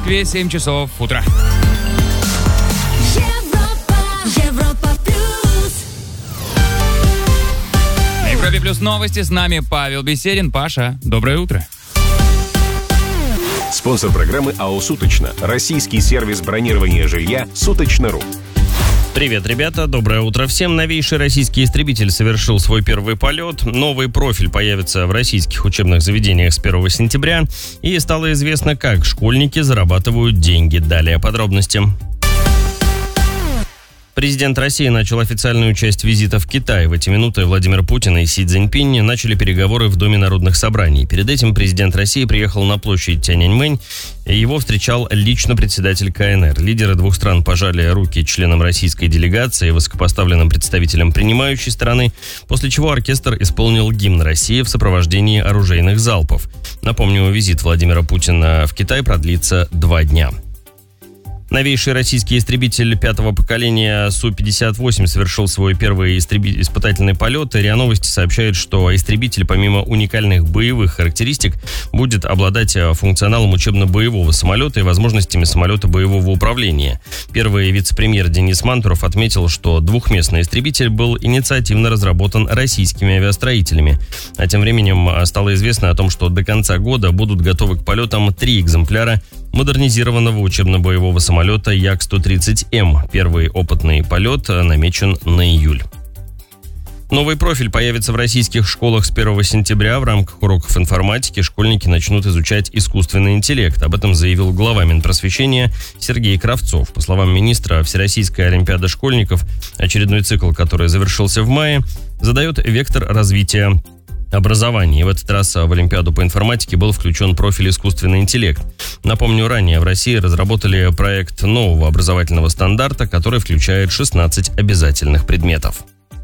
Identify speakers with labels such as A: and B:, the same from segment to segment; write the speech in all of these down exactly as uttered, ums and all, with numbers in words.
A: Москве семь часов утра.
B: Европа, Европа плюс.
A: На Европе плюс новости. С нами Павел Беседин. Паша, доброе утро.
C: Спонсор программы АО «Суточно». Российский сервис бронирования жилья «Суточно.ру».
D: Привет, ребята, доброе утро всем. Новейший российский истребитель совершил свой первый полет. Новый профиль появится в российских учебных заведениях с первого сентября. И стало известно, как школьники зарабатывают деньги. Далее подробности. Президент России начал официальную часть визита в Китай. В эти минуты Владимир Путин и Си Цзиньпинь начали переговоры в Доме народных собраний. Перед этим президент России приехал на площадь Тяньаньмэнь. Его встречал лично председатель ка эн эр. Лидеры двух стран пожали руки членам российской делегации и высокопоставленным представителям принимающей страны, после чего оркестр исполнил гимн России в сопровождении оружейных залпов. Напомню, визит Владимира Путина в Китай продлится два дня. Новейший российский истребитель пятого поколения Су пятьдесят восемь совершил свой первый истреби... испытательный полет. РИА Новости сообщает, что истребитель, помимо уникальных боевых характеристик, будет обладать функционалом учебно-боевого самолета и возможностями самолета боевого управления. Первый вице-премьер Денис Мантуров отметил, что двухместный истребитель был инициативно разработан российскими авиастроителями. А тем временем стало известно о том, что до конца года будут готовы к полетам три экземпляра модернизированного учебно-боевого самолета Як сто тридцать эм. Первый опытный полет намечен на июль. Новый профиль появится в российских школах с первого сентября. В рамках уроков информатики школьники начнут изучать искусственный интеллект. Об этом заявил глава Минпросвещения Сергей Кравцов. По словам министра, Всероссийская олимпиада школьников, очередной цикл, который завершился в мае, задает вектор развития образования. И в этот раз в Олимпиаду по информатике был включен профиль искусственный интеллект. Напомню, ранее в России разработали проект нового образовательного стандарта, который включает шестнадцать обязательных предметов.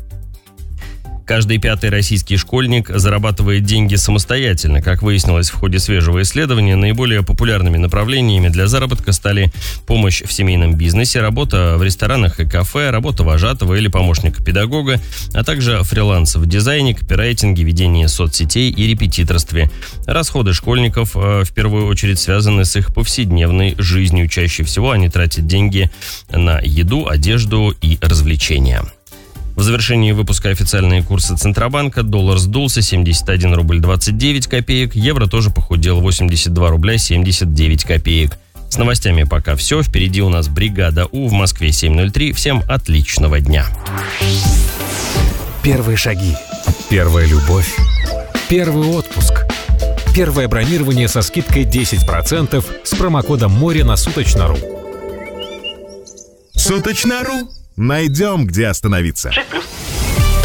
D: Каждый пятый российский школьник зарабатывает деньги самостоятельно. Как выяснилось в ходе свежего исследования, наиболее популярными направлениями для заработка стали помощь в семейном бизнесе, работа в ресторанах и кафе, работа вожатого или помощника педагога, а также фриланс в дизайне, копирайтинге, ведении соцсетей и репетиторстве. Расходы школьников в первую очередь связаны с их повседневной жизнью. Чаще всего они тратят деньги на еду, одежду и развлечения. В завершении выпуска официальные курсы Центробанка. Доллар сдулся семьдесят один рубль двадцать девять копеек. Евро тоже похудел восемьдесят два рубля семьдесят девять копеек. С новостями пока все. Впереди у нас бригада У в Москве семь ноль три. Всем отличного дня.
E: Первые шаги. Первая любовь. Первый отпуск. Первое бронирование со скидкой десять процентов с промокодом море на Суточно.ру.
F: Суточно.ру. Найдем, где остановиться.
G: шесть плюс.